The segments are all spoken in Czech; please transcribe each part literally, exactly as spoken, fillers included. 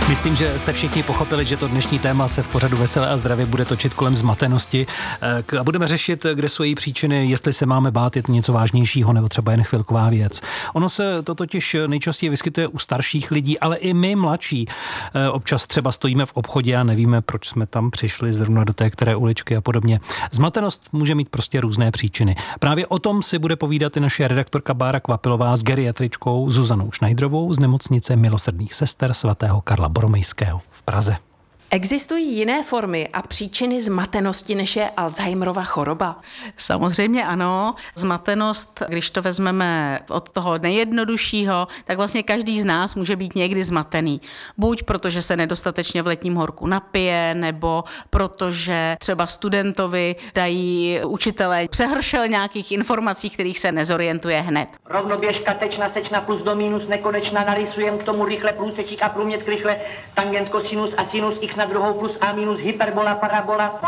Myslím, že jste všichni pochopili, že to dnešní téma se v pořadu Veselé a zdravě bude točit kolem zmatenosti a budeme řešit, kde jsou její příčiny, jestli se máme bát, je to něco vážnějšího nebo třeba jen chvilková věc. Ono se to totiž nejčastěji vyskytuje u starších lidí, ale i my mladší. Občas třeba stojíme v obchodě a nevíme, proč jsme tam přišli zrovna do té které uličky a podobně. Zmatenost může mít prostě různé příčiny. Právě o tom si bude povídat i naše redaktorka Bára Kvapilová s geriatričkou Zuzanou Šnajdrovou z nemocnice Milosrdných sester svatého Karla Boromejského v Praze. Existují jiné formy a příčiny zmatenosti, než je Alzheimerova choroba? Samozřejmě ano. Zmatenost, když to vezmeme od toho nejjednoduššího, tak vlastně každý z nás může být někdy zmatený. Buď protože se nedostatečně v letním horku napije, nebo protože třeba studentovi dají učitelé přehršel nějakých informací, kterých se nezorientuje hned. Rovnoběžka, tečna, sečna, plus do minus, nekonečna, narysujem k tomu rychle průsečík a průměr rychle, tangensko, sinus a sinus, x na druhou plus a minus, hyperbola, parabola.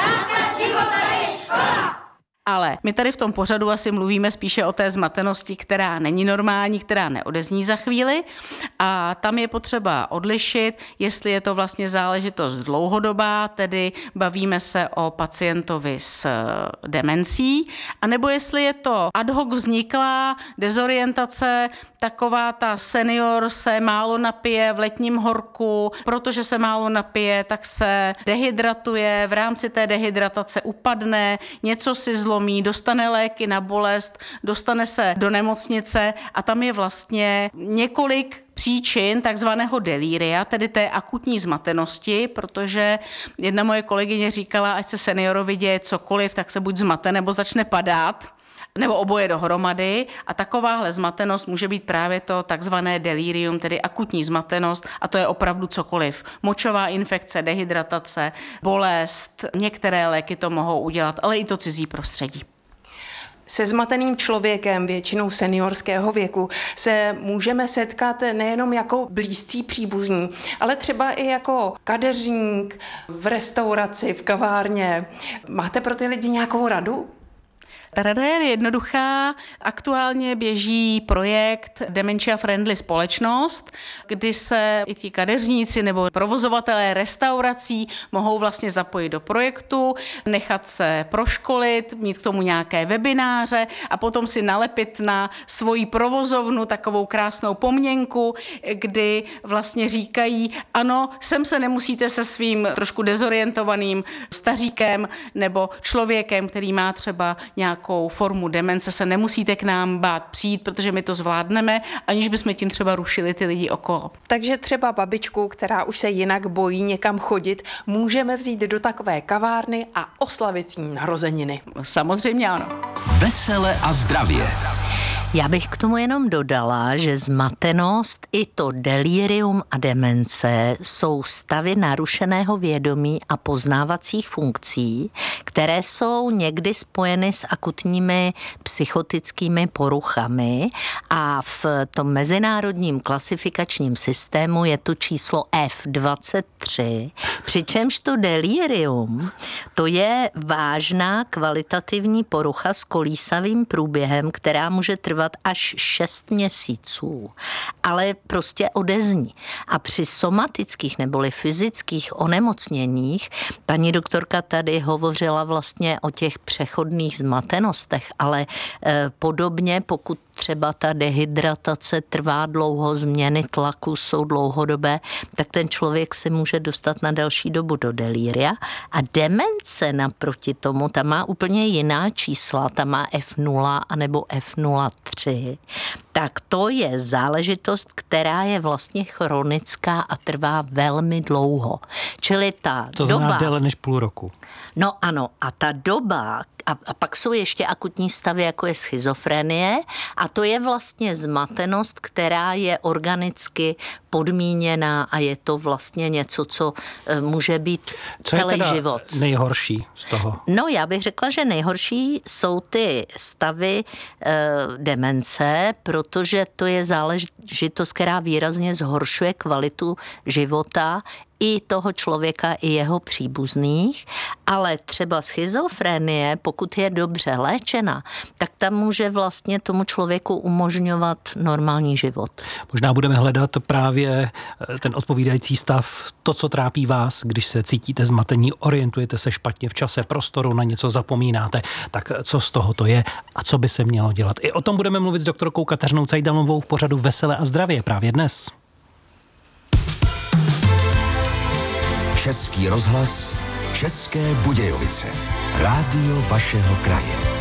Ale my tady v tom pořadu asi mluvíme spíše o té zmatenosti, která není normální, která neodezní za chvíli a tam je potřeba odlišit, jestli je to vlastně záležitost dlouhodobá, tedy bavíme se o pacientovi s demencí, anebo jestli je to ad hoc vzniklá dezorientace, taková ta senior se málo napije v letním horku, protože se málo napije, tak se dehydratuje, v rámci té dehydratace upadne, něco si zlomí, dostane léky na bolest, dostane se do nemocnice a tam je vlastně několik příčin takzvaného delíria, tedy té akutní zmatenosti, protože jedna moje kolegyně říkala, ať se seniorovi děje cokoliv, tak se buď zmate nebo začne padat, nebo oboje dohromady a takováhle zmatenost může být právě to takzvané delirium, tedy akutní zmatenost a to je opravdu cokoliv. Močová infekce, dehydratace, bolest, některé léky to mohou udělat, ale i to cizí prostředí. Se zmateným člověkem, většinou seniorského věku, se můžeme setkat nejenom jako blízcí příbuzní, ale třeba i jako kadeřník v restauraci, v kavárně. Máte pro ty lidi nějakou radu? Ta rada je jednoduchá. Aktuálně běží projekt Dementia Friendly společnost, kdy se i ti kadeřníci nebo provozovatelé restaurací mohou vlastně zapojit do projektu, nechat se proškolit, mít k tomu nějaké webináře a potom si nalepit na svoji provozovnu takovou krásnou pomněnku, kdy vlastně říkají, ano, sem se nemusíte se svým trošku dezorientovaným staříkem nebo člověkem, který má třeba nějak nějakou formu demence, se nemusíte k nám bát přijít, protože my to zvládneme, aniž bychom tím třeba rušili ty lidi okolo. Takže třeba babičku, která už se jinak bojí někam chodit, můžeme vzít do takové kavárny a oslavit s ní narozeniny. Samozřejmě ano. Vesele a zdravě. Já bych k tomu jenom dodala, že zmatenost i to delirium a demence jsou stavy narušeného vědomí a poznávacích funkcí, které jsou někdy spojeny s akutními psychotickými poruchami a v tom mezinárodním klasifikačním systému je to číslo F dvacet tři, přičemž to delirium, to je vážná kvalitativní porucha s kolísavým průběhem, která může trvat až šest měsíců, ale prostě odezní. A při somatických neboli fyzických onemocněních, paní doktorka tady hovořila vlastně o těch přechodných zmatenostech, ale eh, podobně, pokud třeba ta dehydratace trvá dlouho, změny tlaku jsou dlouhodobé, tak ten člověk se může dostat na delší dobu do delíria. A demence naproti tomu, ta má úplně jiná čísla, ta má F nula anebo F nula tři. Tak to je záležitost, která je vlastně chronická a trvá velmi dlouho. Čili ta to doba... To znamená déle než půl roku. No ano, a ta doba, a, a pak jsou ještě akutní stavy, jako je schizofrenie, a to je vlastně zmatenost, která je organicky podmíněná a je to vlastně něco, co může být co celý je teda život. Nejhorší z toho? No, já bych řekla, že nejhorší jsou ty stavy e, demence, protože to je záležitost, která výrazně zhoršuje kvalitu života i toho člověka, i jeho příbuzných, ale třeba schizofrenie, pokud je dobře léčena, tak tam může vlastně tomu člověku umožňovat normální život. Možná budeme hledat právě ten odpovídající stav, to, co trápí vás, když se cítíte zmatení, orientujete se špatně v čase, prostoru, na něco zapomínáte, tak co z toho to je a co by se mělo dělat. I o tom budeme mluvit s doktorkou Kateřinou Cajdalovou v pořadu Vesele a zdravě právě dnes. Český rozhlas, České Budějovice. Rádio vašeho kraje.